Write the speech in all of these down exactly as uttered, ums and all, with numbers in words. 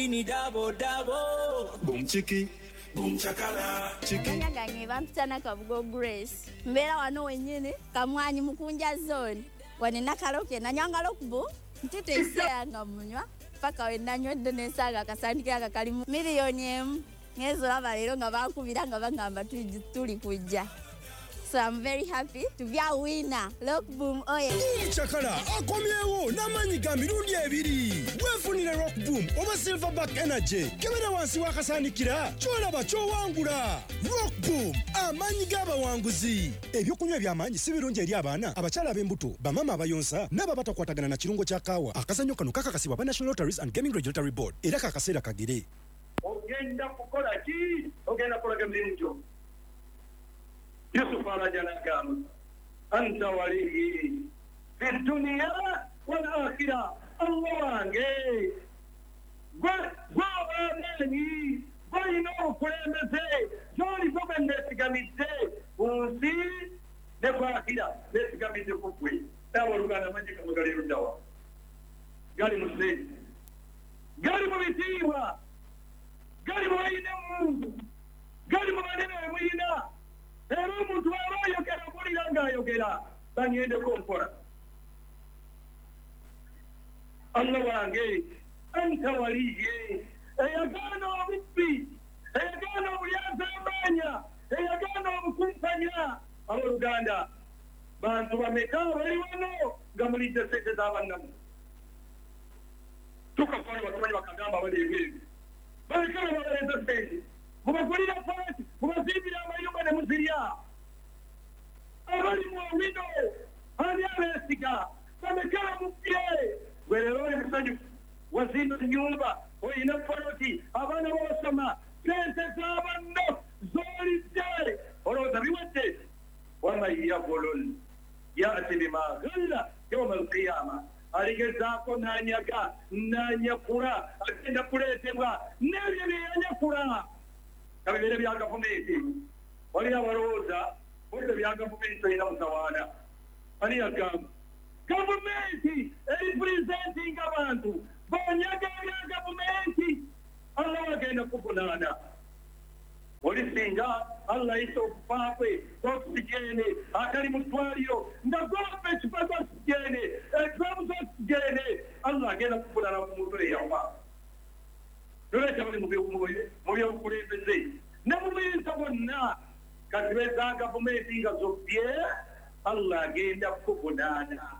Ni dabo dabo boom chiki boom chakala chiki nyagange bampitana Kabugo Grace mbera wano wenyine kamwanyi mukunja zone wane nakaloke nanyanga lokubu ntete isanga munywa paka wendanywedde nesaga kasandike akakali miliyoni emu ngezo laba lero nga bakubira nga bangamba tuli kujja. So I'm very happy to be a winner. Look boom, oh yeah. Boom chakala akomyewo namanyi ga mirundi ebiri. Wefunire rock boom oba silverback energy. Kebera wansi wakasanikira. Cholaba chowangula. Rock boom amanyi gaba wanguzi. Ebyokunywa byamanyi si birungi eri abaana abachala b'embuto bamama abayonsa naba batakwatagana na kirungo kya kawa. Akazanyo kano kakakasibwa ba National Lotteries and Gaming Regulatory Board. Era kakasera kagire. Ogenda kukola ki? Ogenda kukola gemirinjo. يوسف رجل قام أنت ولي في الدنيا والآخرة الله قل قواني بينه كلمتي جوني فمن نتكمتي ونسي نفاخرة نتكمتي كوكوي أول كان مجيك مغرير الدواء قال مسلم قال مبتيوة قال مبينة قال مبينة Eru mtu wao kera buri langa yogera banyende kompora Allah wange anta waliye ayagana wabbi ayagana uyazamanya ayagana mukumpanya abaluganda bantu bameka bali wano ngamulite sete zabannamu tukafanya watu wakagamba bali hivi bali kama wale sete mubakulira pati mubazibira amayumba ne muziria abali mu wino ali abesiga bamekala mupye wererore musanyu wazimba nyumba oyina poroti abana bosoma pese zabando zoli dare oroza biwete wama yabolol yati bima ghalla yawm alqiyama aligezako nanyaga nanyakura agenda kuletebwa nebyo byanyakura kabere bya gavumenti wali abaroza bose bya gavumenti ina mutawana ani yakam gavumenti representing abantu banyaga bya gavumenti Allah agenda kubunana wali singa Allah iso pape oxygene akali mutwalio ndagope chipato oxygene exams oxygene Allah agenda kubunana mu mutwe yawa Dole cyabali mu byo mu byo kurembeze namubiza bonna katibeza government ingazobye Allah agenda kubunana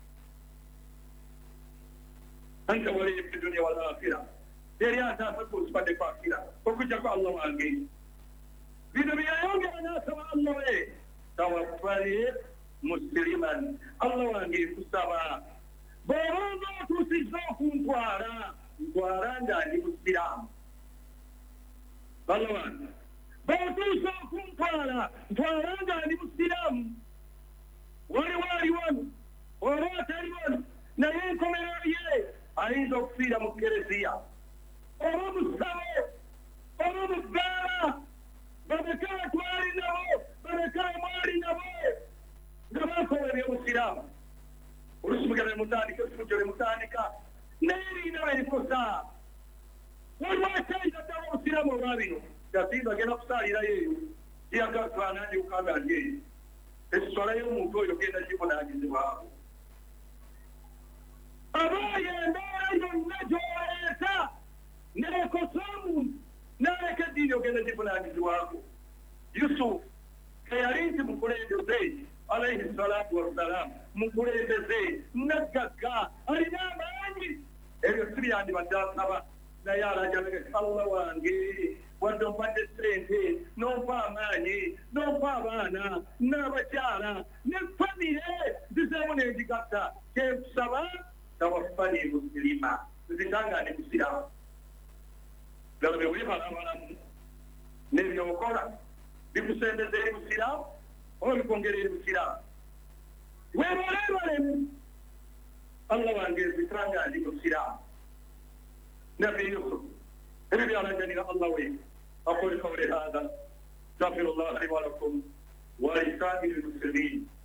anta wali fi dunya wal akhirah deri ata faku spade kwa akhirah okuja kwa Allah wange bidu biyonge anasema Allah we tawaffani musliman Allah wange kusaba borongo tusizokuntwara Guaranda ni Muslim. Balawan. Bautuso kumpala. Guaranda ni Muslim. Wali wali wani. Warata wani. Na yin komero ye. Aizo kufira mukerezia. Oromu sawe. Oromu gara. Babekara tuwari na ho. Babekara mwari na ho. Gabako wani Muslim. Urusumugane mutanika. Urusumugane mutanika. Neri na elikosa waliwa chaita tawo siramo rabino yatiba gena kusalira yeyo yaka kana ndi ukanga ndiye eswala yo muntu oyo genda jibo na agiziba abaye ndora yo najo esa nereko samu nereke dinyo genda jibo na agiziba Yusuf kayarinti mukulendo zei alayhi salatu wassalam mukulendeze nagaga alina manyi ebyo sibiyandi badasaba naye alajabege Allah wange wadde mpadde sente nompa amanyi nompa abaana n'abakyala ne famire nzizeemu n'enjigatta kyenkusaba tawaffani muslima nzitangane musiramu galo bye webalabalamu n'ebyokola bikusembeza eri musiramu oba bikongera eri musiramu webalebale Allah wange zitangane musiramu نبي يوسف ربي على جنين الله وين أقول قولي هذا استغفر الله لي ولكم ولسائر المسلمين